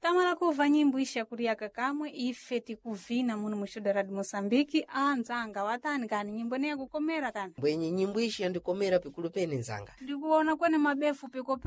Tikamala kuva nyimbo isha kuria kakamwe ife tikuvina muno mushuda Radio Mosambiki anzanga watani kani nyimbo ne kukomera kani mbwenye nyimbo ishi yandikomera pikulu pene nzanga ndikuona kwene mabefu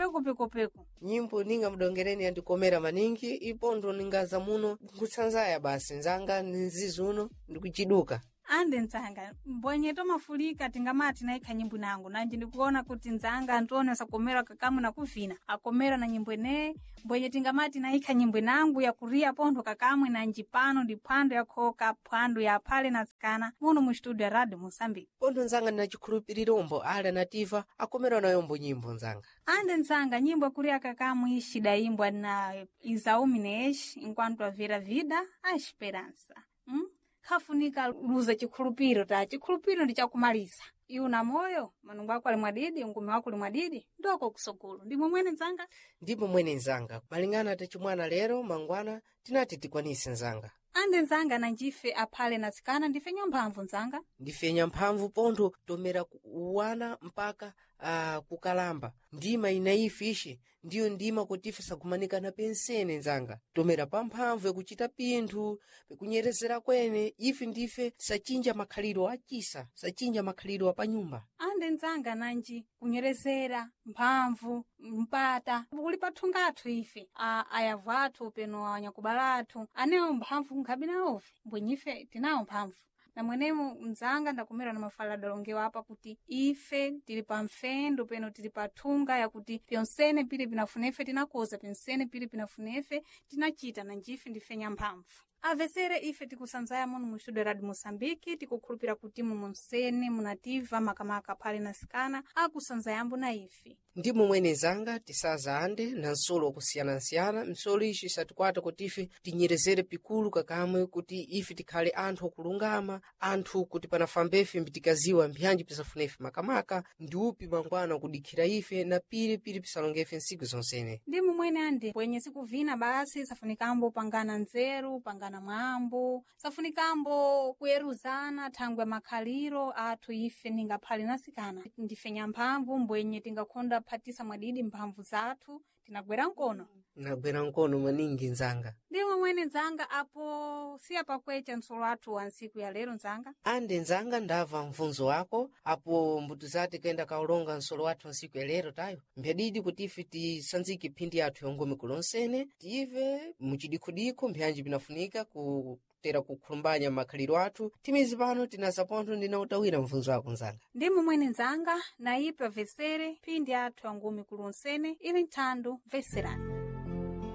peko nyimbo ninga mdongereni yandikomera maningi ipondo ningaza muno nkutsanzaya basi nzanga nzizuno ndikuchiduka ande nzanga mbwenye tomafulika tingamati naikha nyimbo nangu nanje ndikuona kuti nzanga antone sakomera kakamwe na kuvina akomera na nyimbo ne mbwenye tingamati naikha nyimbo nangu ya kuria pondo kakamwe na njipano ndiphwando yakhoka phwando ya phale na tsikana muno mu studio Radio Mosambiki pondo nzanga ndinachikhulupirirombo ale nativa akomera nayombo nyimbo nzanga ande nzanga nyimbo kuria kakamwe ishida imbwa na Izauminesh enquanto haver vida a esperança khafunika luza chikhulupiro chikhulupiro ndichakumaliza iwe na moyo manungu ako ali mwadidi ngumi wako ali mwadidi ndoko kusogolo ndimo mwene nzanga ndipo mwene nzanga malingana tachimwana lero mangwana tinati tikwanise nzanga ande nzanga na njife aphale na tsikana ndife nyamphamvu nzanga ndife nyamphamvu pondo tomera kuwana mpaka kukalamba ndima inaifishi ndiyo ndima kutife sakumanikana pensene nzanga tomera pamphamvu yakuchita pinthu pekunyerezera kwene ife ndife sachinja makhaliro achisa sachinja makhaliro apanyumba ande nzanga nanji kunyerezera mphamvu mpata kuli pathungathu ife ayavu athu peno anyakubala athu anewo mphamvu nkhabinawofe mbwenyife tinawo mphamvu na mwenemu mzanga ndakumera na mafalada longewa hapa kuti ife tili pa mfendo peno tili pa thunga ya kuti pyonsene pili pinafunefe tinakoza pyonsene pili pinafunefe tinachita na njife ndife nyamphamvu avesere ife tikusanzaya muno mu studio Radio Mosambiki tikukhulupira kuti mumonsene munativa makamaka phale na sikana akusanzayambo na ife ndimo mwene zanga tisaza ande na nsolo okusiyana-siyana msolo ishi satikwata kuti ife tinyerezere pikulu kakamwe kuti ife tikhale anthu okulungama anthu kuti panafambefe mbitikaziwa mbyanji pisafunefe makamaka ndi upi mangwana kudikhira ife na pili pisalongefe nsiku zonsene ndimo mwene ande kwenye sikuvina basi safunikambo pangana nzeru pangana mwambo safunikambo kuyeruzana thangwe makhaliro athu ife ninga phale na sikana ndife nyamphamvu mbwenye tingakhonda phatisa mwadidi mphamvu zathu tinagwera nkono nagwera nkono maningi nzanga ndimo mwene nzanga apo siya pakwecha msolo athu wa nsiku ya lero nzanga ande nzanga ndava mvunzo wako apo mbutu zati kenda kaulonga msolo wathu wa nsiku ya lero tayo mbyadidi kuti ife tisanzike phindi yathu yongome kulonsene tive muchidikudiko mbyanji binafunika tera kukhulumbanya makhaliro athu timizi pano tinasapontho ndinautawira mvunzo wako nzanga ndimo mwene nzanga na ipe vesere phindi athu yongome kulonsene ili nthandu veserani